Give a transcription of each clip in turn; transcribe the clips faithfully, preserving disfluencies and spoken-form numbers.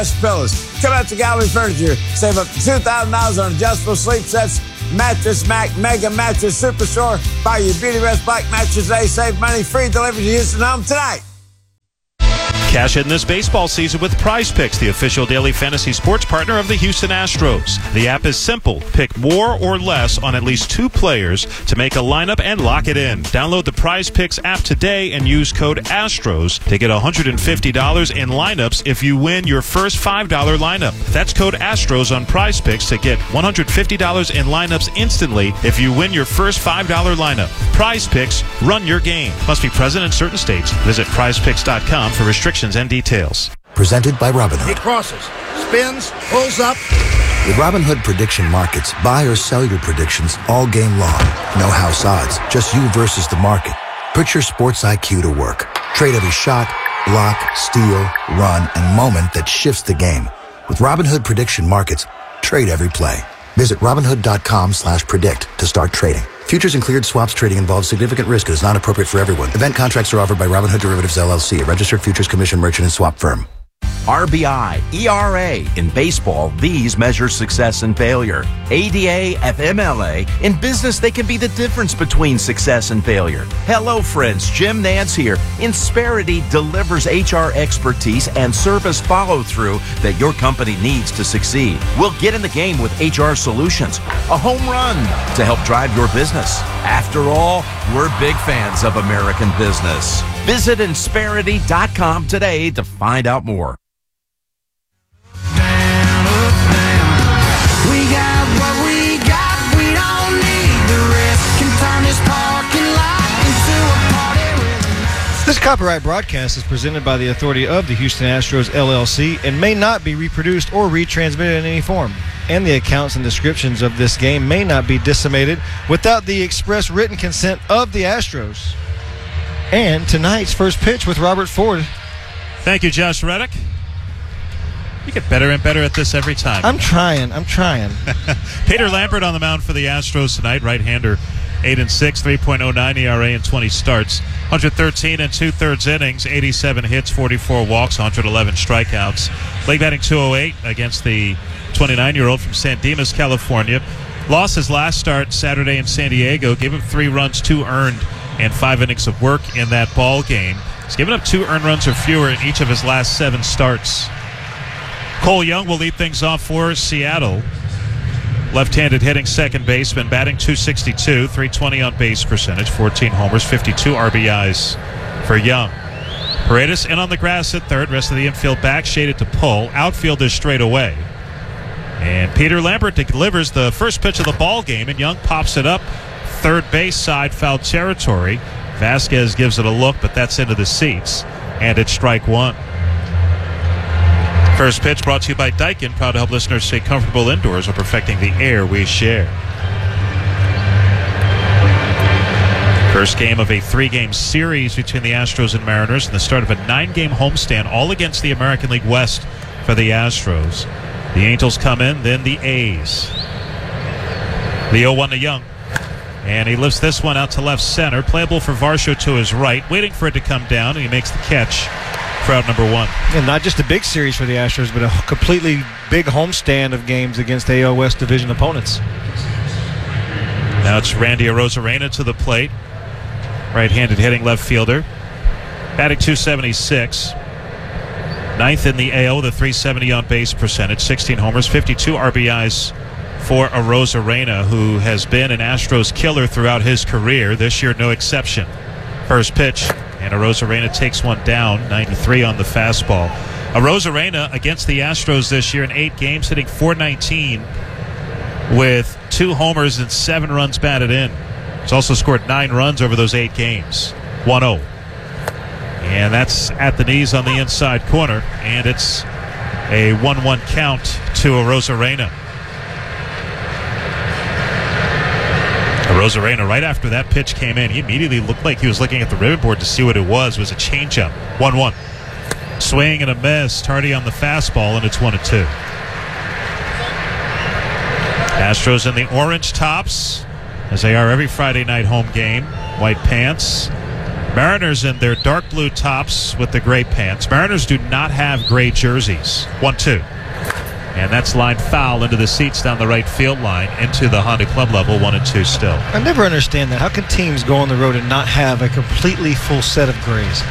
Pillows. Come out to Gallery Furniture. Save up to two thousand dollars on adjustable sleep sets. Mattress Mac Mega Mattress Superstore. Buy your Beauty Rest Black mattress today. Save money. Free delivery to Houston home tonight. Cash in this baseball season with Prize Picks, the official daily fantasy sports partner of the Houston Astros. The app is simple. Pick more or less on at least two players to make a lineup and lock it in. Download the Prize Picks app today and use code ASTROS to get one hundred fifty dollars in lineups if you win your first five dollars lineup. That's code ASTROS on Prize Picks to get one hundred fifty dollars in lineups instantly if you win your first five dollars lineup. Prize Picks, run your game. Must be present in certain states. Visit prize picks dot com for restrictions and details. Presented by Robinhood. He crosses, spins, pulls up. With Robinhood Prediction Markets, buy or sell your predictions all game long. No house odds, just you versus the market. Put your sports I Q to work. Trade every shot, block, steal, run, and moment that shifts the game. With Robinhood Prediction Markets, trade every play. Visit Robinhood.com slash predict to start trading. Futures and cleared swaps trading involves significant risk and is not appropriate for everyone. Event contracts are offered by Robinhood Derivatives, L L C, a registered futures commission merchant and swap firm. R B I, E R A. In baseball, these measure success and failure. A D A, F M L A. In business, they can be the difference between success and failure. Hello, friends. Jim Nance here. Insperity delivers H R expertise and service follow-through that your company needs to succeed. We'll get in the game with H R solutions, a home run to help drive your business. After all, we're big fans of American business. Visit Insperity dot com today to find out more. This copyright broadcast is presented by the authority of the Houston Astros, L L C, and may not be reproduced or retransmitted in any form. And the accounts and descriptions of this game may not be disseminated without the express written consent of the Astros. And tonight's first pitch with Robert Ford. Thank you, Josh Reddick. You get better and better at this every time. I'm trying. I'm trying. Peter Lambert on the mound for the Astros tonight. Right-hander, eight and six, three point oh nine E R A in twenty starts. one hundred thirteen and two-thirds innings, eighty-seven hits, forty-four walks, one hundred eleven strikeouts. League batting two oh eight against the twenty-nine-year-old from San Dimas, California. Lost his last start Saturday in San Diego. Gave him three runs, two earned, and five innings of work in that ball game. He's given up two earned runs or fewer in each of his last seven starts. Cole Young will lead things off for Seattle. Left-handed hitting second baseman, batting two sixty-two, three twenty on base percentage, fourteen homers, fifty-two R B Is for Young. Paredes in on the grass at third, rest of the infield back, shaded to pull. Outfield is straight away. And Peter Lambert delivers the first pitch of the ball game, and Young pops it up. Third base side, foul territory. Vasquez gives it a look, but that's into the seats. And it's strike one. First pitch brought to you by Daikin, proud to help listeners stay comfortable indoors while perfecting the air we share. First game of a three-game series between the Astros and Mariners and the start of a nine-game homestand, all against the American League West for the Astros. The Angels come in, then the A's. The oh one to Young. And he lifts this one out to left center. Playable for Varsho to his right, waiting for it to come down, and he makes the catch. Crowd number one. And not just a big series for the Astros, but a completely big homestand of games against A L West division opponents. Now it's Randy Arozarena to the plate. Right-handed hitting left fielder. Batting two seventy-six. Ninth in the A L with a three seventy on base percentage. sixteen homers, fifty-two R B Is for Arozarena, who has been an Astros killer throughout his career. This year, no exception. First pitch. And Arozarena takes one down, ninety-three on the fastball. Arozarena against the Astros this year in eight games, hitting four nineteen with two homers and seven runs batted in. He's also scored nine runs over those eight games. one oh. And that's at the knees on the inside corner, and it's a one one count to Arozarena. Arozarena, right after that pitch came in, he immediately looked like he was looking at the ribbon board to see what it was. It was a changeup. one one. Swing and a miss. Tardy on the fastball, and it's one and two. Astros in the orange tops, as they are every Friday night home game. White pants. Mariners in their dark blue tops with the gray pants. Mariners do not have gray jerseys. one two. And that's lined foul into the seats down the right field line into the Honda Club level, one and two still. I never understand that. How can teams go on the road and not have a completely full set of grays?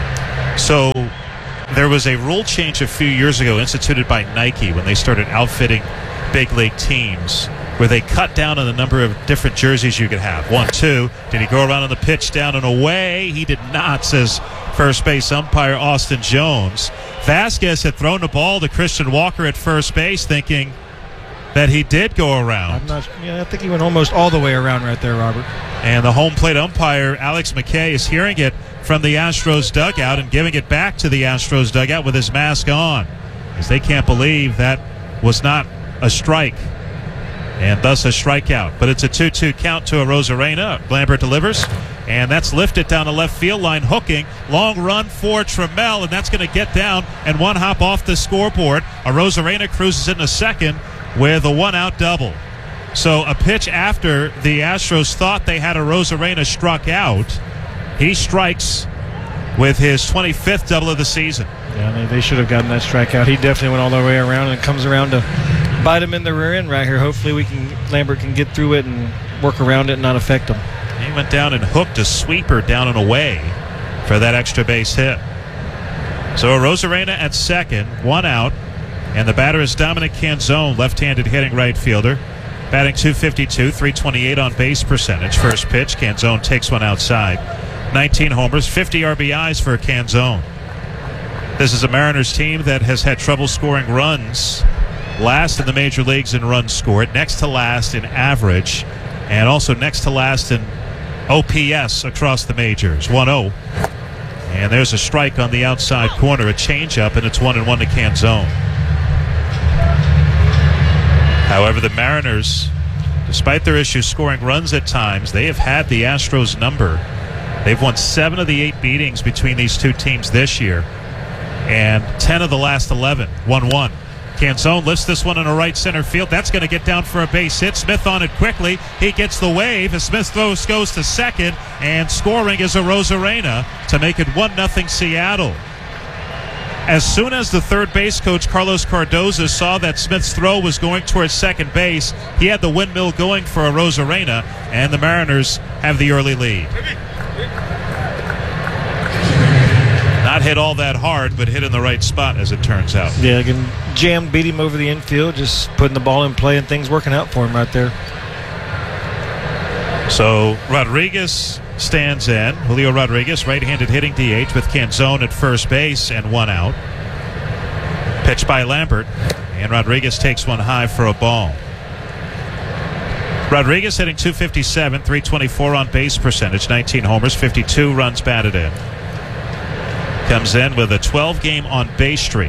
So there was a rule change a few years ago instituted by Nike when they started outfitting big league teams, where they cut down on the number of different jerseys you could have. One, two. Did he go around on the pitch down and away? He did not, says first base umpire Austin Jones. Vasquez had thrown the ball to Christian Walker at first base, thinking that he did go around. I'm not. Yeah, I think he went almost all the way around right there, Robert. And the home plate umpire, Alex McKay, is hearing it from the Astros dugout and giving it back to the Astros dugout with his mask on, as they can't believe that was not a strike, and thus a strikeout. But it's a two two count to Arozarena. Lambert delivers, and that's lifted down the left field line, hooking. Long run for Trammell, and that's going to get down and one hop off the scoreboard. Arozarena cruises into second with a one-out double. So a pitch after the Astros thought they had Arozarena struck out, he strikes with his twenty-fifth double of the season. Yeah, they, they should have gotten that strikeout. He definitely went all the way around, and it comes around to bite him in the rear end right here. Hopefully we can Lambert can get through it and work around it and not affect him. He went down and hooked a sweeper down and away for that extra base hit. So Arozarena at second, one out, and the batter is Dominic Canzone, left-handed hitting right fielder, batting two fifty-two, three twenty-eight on base percentage. First pitch, Canzone takes one outside. nineteen homers, fifty R B Is for Canzone. This is a Mariners team that has had trouble scoring runs. Last in the major leagues in runs scored, next to last in average, and also next to last in O P S across the majors. one oh. And there's a strike on the outside corner, a changeup, and it's one and one to Canzone. However, the Mariners, despite their issues scoring runs at times, they have had the Astros number. They've won seven of the eight beatings between these two teams this year, and ten of the last eleven, one one. Canzone lifts this one in a right center field. That's going to get down for a base hit. Smith on it quickly. He gets the wave as Smith throws goes to second, and scoring is Arozarena to make it one nothing Seattle. As soon as the third base coach, Carlos Cardoza, saw that Smith's throw was going towards second base, he had the windmill going for Arozarena, and the Mariners have the early lead. Not hit all that hard, but hit in the right spot, as it turns out. Yeah, again, Jam beat him over the infield, just putting the ball in play, and things working out for him right there. So Rodriguez stands in. Julio Rodriguez, right-handed hitting D H with Canzone at first base and one out. Pitch by Lambert, and Rodriguez takes one high for a ball. Rodriguez hitting two fifty-seven, three twenty-four on base percentage, nineteen homers, fifty-two runs batted in. Comes in with a twelve-game on base streak.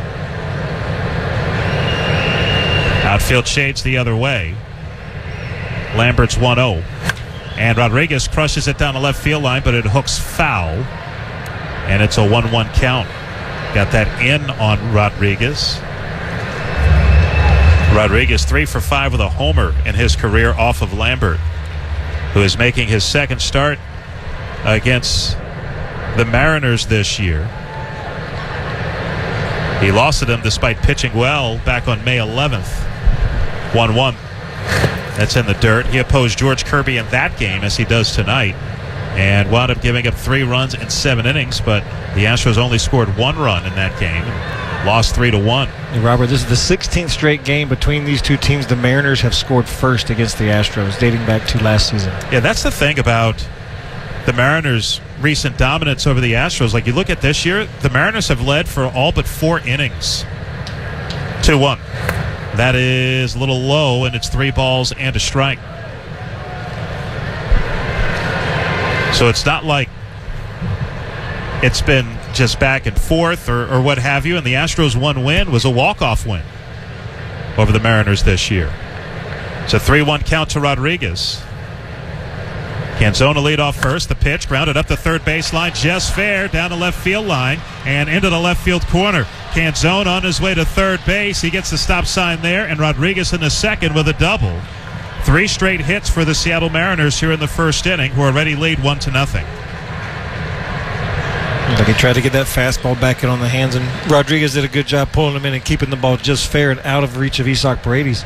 Outfield shades the other way. Lambert's one oh. And Rodriguez crushes it down the left field line, but it hooks foul. And it's a one one count. Got that in on Rodriguez. Rodriguez three for five with a homer in his career off of Lambert, who is making his second start against the Mariners this year. He lost to them despite pitching well back on May eleventh. one one. That's in the dirt. He opposed George Kirby in that game, as he does tonight, and wound up giving up three runs in seven innings, but the Astros only scored one run in that game and lost three to one. Hey, Robert, this is the sixteenth straight game between these two teams. The Mariners have scored first against the Astros, dating back to last season. Yeah, that's the thing about the Mariners' recent dominance over the Astros. Like, you look at this year, the Mariners have led for all but four innings. two one. That is a little low, and it's three balls and a strike. So it's not like it's been just back and forth or, or what have you, and the Astros' one win was a walk-off win over the Mariners this year. It's a three one count to Rodriguez. Canzone lead off first. The pitch grounded up the third baseline, just fair, down the left field line and into the left field corner. Canzone on his way to third base. He gets the stop sign there, and Rodriguez in the second with a double. Three straight hits for the Seattle Mariners here in the first inning, who already lead one to nothing. Seemed like he tried to get that fastball back in on the hands, and Rodriguez did a good job pulling him in and keeping the ball just fair and out of reach of Isak Paredes.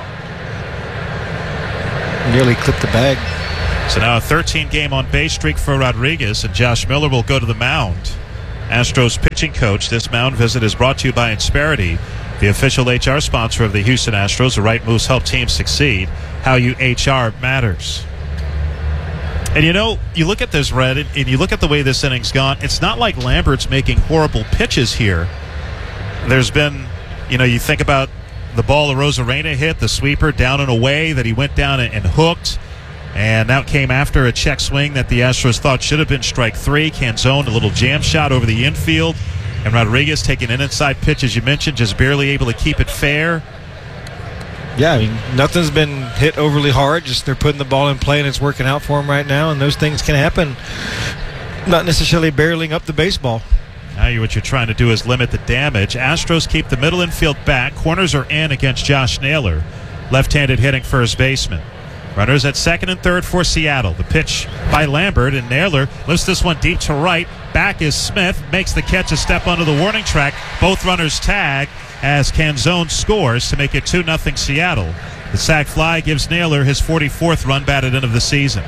Nearly clipped the bag. So now a thirteen-game on-base streak for Rodriguez, and Josh Miller will go to the mound. Astros pitching coach. This mound visit is brought to you by Insperity, the official H R sponsor of the Houston Astros. The right moves help teams succeed. How you H R matters. And you know, you look at this, Red, and you look at the way this inning's gone. It's not like Lambert's making horrible pitches here. There's been, you know, you think about the ball that Rosarena hit, the sweeper down and away that he went down and, and hooked. And that came after a check swing that the Astros thought should have been strike three. Canzone, a little jam shot over the infield. And Rodriguez taking an inside pitch, as you mentioned, just barely able to keep it fair. Yeah, I mean, nothing's been hit overly hard. Just they're putting the ball in play, and it's working out for them right now. And those things can happen, not necessarily barreling up the baseball. Now you, what you're trying to do is limit the damage. Astros keep the middle infield back. Corners are in against Josh Naylor, left-handed hitting first baseman. Runners at second and third for Seattle. The pitch by Lambert, and Naylor lifts this one deep to right. Back is Smith, makes the catch a step under the warning track. Both runners tag as Canzone scores to make it two nothing Seattle. The sac fly gives Naylor his forty-fourth run batted in of the season.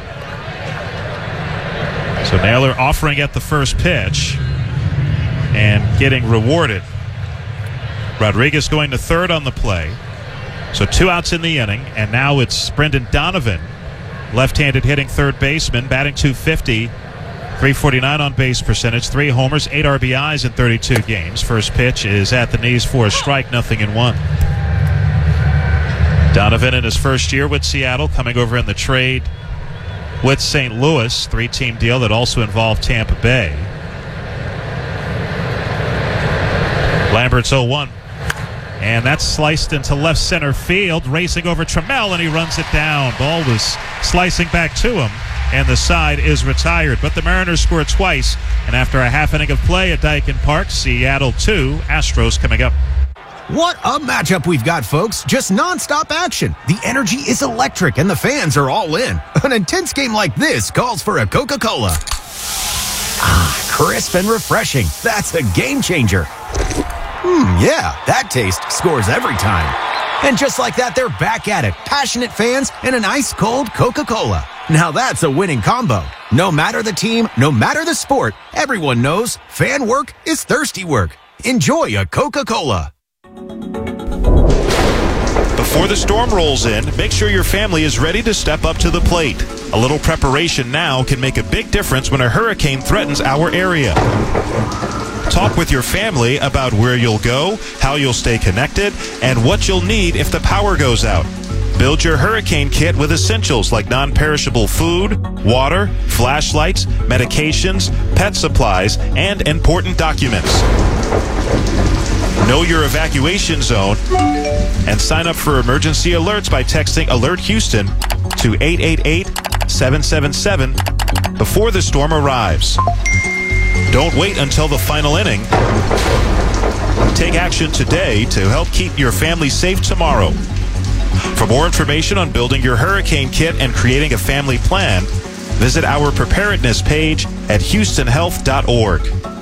So Naylor offering at the first pitch and getting rewarded. Rodriguez going to third on the play. So two outs in the inning, and now it's Brendan Donovan, left-handed hitting third baseman, batting two fifty, three forty-nine on base percentage, three homers, eight R B Is in thirty-two games. First pitch is at the knees for a strike, nothing in one. Donovan in his first year with Seattle, coming over in the trade with Saint Louis, three-team deal that also involved Tampa Bay. Lambert's oh one. And that's sliced into left center field, racing over Trammell, and he runs it down. Ball was slicing back to him, and the side is retired. But the Mariners scored twice, and after a half inning of play at Daikin Park, Seattle two, Astros coming up. What a matchup we've got, folks. Just nonstop action. The energy is electric, and the fans are all in. An intense game like this calls for a Coca-Cola. Ah, crisp and refreshing. That's a game changer. Hmm, yeah, that taste scores every time. And just like that, they're back at it. Passionate fans and an ice-cold Coca-Cola. Now that's a winning combo. No matter the team, no matter the sport, everyone knows fan work is thirsty work. Enjoy a Coca-Cola. Before the storm rolls in, make sure your family is ready to step up to the plate. A little preparation now can make a big difference when a hurricane threatens our area. Talk with your family about where you'll go, how you'll stay connected, and what you'll need if the power goes out. Build your hurricane kit with essentials like non-perishable food, water, flashlights, medications, pet supplies, and important documents. Know your evacuation zone and sign up for emergency alerts by texting Alert Houston to eight eight eight, seven seven seven before the storm arrives. Don't wait until the final inning. Take action today to help keep your family safe tomorrow. For more information on building your hurricane kit and creating a family plan, visit our preparedness page at houston health dot org.